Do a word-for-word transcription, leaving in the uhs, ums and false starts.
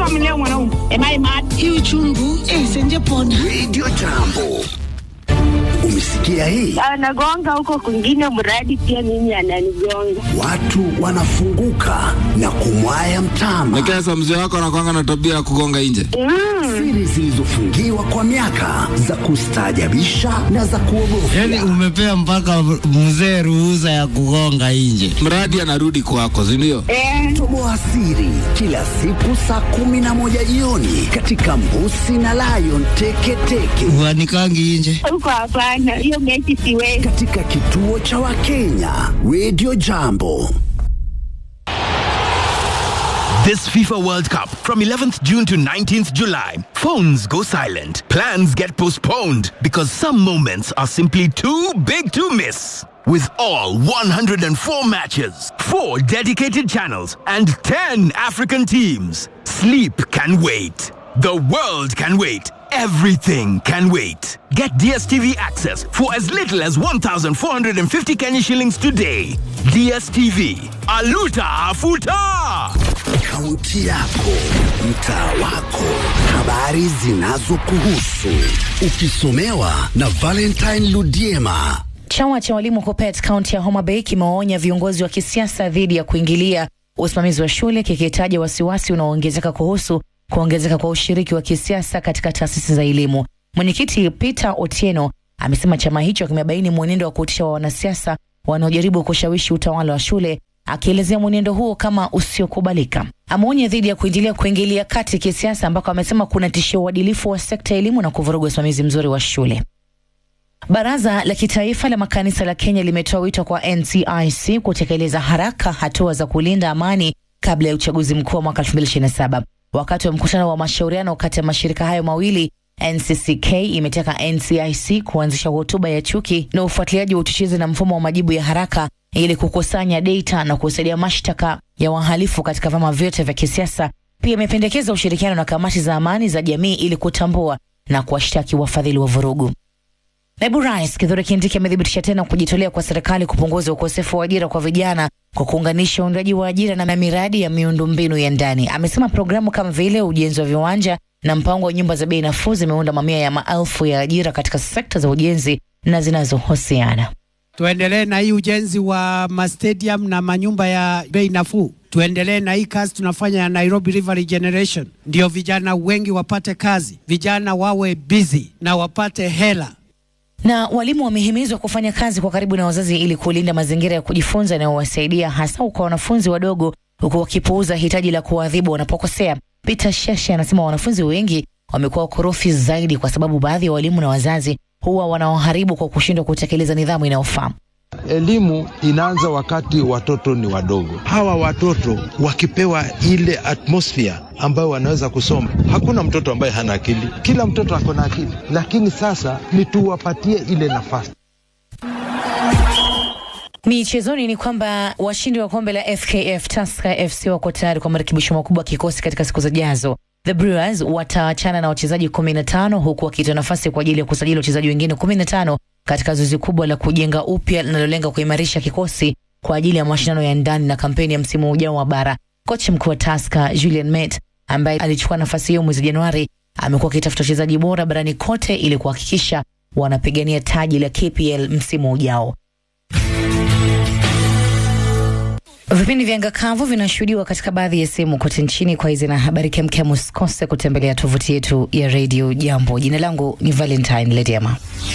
kwa mleo mwanaume. Am I mad? Hiyo chungu eh senje pona. Radio Jambo. Umesikia hii? Anagonga huko kwingine mradi pia mimi ananigonga. Watu wanafunguka na kumwaya mtama. Nikesa mzee wako anakuanga na tabia ya kugonga nje. Mm. Siri zilizofungiwa kwa miaka za kustaajabisha na za kuogofya. Yaani umepea mpaka mzee ruhusa ya kugonga nje. Mradi anarudi kwako, si ndio? Eh. Toboa siri kila siku saa kumi na moja jioni katika Mbusi na Lion Teketeke. Wanikangi nje. Huko hapana, hiyo mechi siwezi. Katika kituo cha Wakenya, Radio Jambo. This FIFA World Cup from eleventh June to nineteenth July. Phones go silent. Plans get postponed because some moments are simply too big to miss. With all one hundred four matches, four dedicated channels, and ten African teams, sleep can wait. The world can wait. Everything can wait. Get D S T V access for as little as one thousand four hundred fifty Kenya shillings today. D S T V. Aluta Afuta! Kaunti yako, mtaa wako, habari zinazokuhusu. Ukisomewa na Valentine Ludiema. Chama cha walimu Kopet County ya Homa Bay kimewaonya viongozi wa kisiasa dhidi ya kuingilia usimamizi wa shule, kikitaja wasiwasi unaoongezeka kuhusu kuongezeka kwa ushiriki wa kisiasa katika taasisi za elimu. Mwenyekiti Peter Otieno amesema chama hicho kimebaini mwenendo wa kutisha wa wanasiasa wanaojaribu kushawishi utawala wa shule, akielezea mwenendo huo kama usiokubalika. Ameonya dhidi ya kuingilia kuingilia kati kisiasa, ambako amesema kuna tishio uadilifu wa sekta ya elimu na kuvuruga usimamizi mzuri wa shule. Baraza la Kitaifa la Makanisa la Kenya limetoa wito kwa N C I C kutekeleza haraka hatua za kulinda amani kabla ya uchaguzi mkuu wa mwaka elfu mbili ishirini na saba. Wakati wa mkutano wa mashauriano kati ya mashirika hayo mawili, N C C K imetaka N C I C kuanzisha hotuba ya chuki na ufuatiliaji wa uchochezi na mfumo wa majibu ya haraka ili kukusanya data na kusaidia mashtaka ya wahalifu katika vyama vyote vya kisiasa. Pia imependekeza ushirikiano na kamati za amani za jamii ili kutambua na kuwashtaki wafadhili wa vurugu. Naibu Rais Kithure Kindiki amethibitisha tena kujitolea kwa serikali kupunguza ukosefu wa ajira kwa vijana kwa kuunganisha uundaji wa ajira na miradi ya miundombinu ya ndani. Amesema programu kama vile ujenzi wa viwanja na mpango wa nyumba za bei nafuu zimeunda mamia ya maelfu ya ajira katika sekta za ujenzi na zinazohusiana. Tuendelee na hii ujenzi wa ma stadium na manyumba ya bei nafuu. Tuendelee na hii kazi tunafanya ya Nairobi River Regeneration. Ndio vijana wengi wapate kazi, vijana wawe busy na wapate hela. Na walimu wamehimizwa kufanya kazi kwa karibu na wazazi ili kulinda mazingira ya kujifunza na kuwasaidia hasa kwa wanafunzi wadogo, huku wakipuuza hitaji la kuadhibu wanapokosea. Peter Sheshe anasema wanafunzi wengi wamekuwa wakorofi zaidi kwa sababu baadhi ya walimu na wazazi huwa wanaoharibu kwa kushindwa kutekeleza nidhamu inayofaa. Elimu inaanza wakati watoto ni wadogo. Hawa watoto wakipewa ile atmosphere ambayo wanaweza kusoma. Hakuna mtoto ambaye hana akili. Kila mtoto ako na akili. Lakini sasa ni tuwapatie ile nafasi. Michezoni ni kwamba washindi wa kombe la F K F Tusker F C wako tayari kwa marekebisho makubwa kikosi katika siku zijazo. The Brewers wataachana na wachezaji kumi na tano huku wakitoa nafasi kwa ajili ya kusajili wachezaji wengine kumi na tano katika zoezi kubwa la kujenga upya linalolenga kuimarisha kikosi kwa ajili ya mashindano ya ndani na kampeni ya msimu ujao wa bara. Kocha mkuu wa Tusker Julian Met, ambaye alichukua nafasi hiyo mwezi Januari, amekuwa akitafuta wachezaji bora barani kote ili kuhakikisha wanapigania taji la K P L msimu ujao. Vipindi vya ngakavu vinashuhudiwa katika baadhi ya sehemu kote nchini. Kwa hizi na habari kemkem, usikose kutembelea tovuti yetu ya Radio Jambo. Jina langu ni Valentine Ludiema.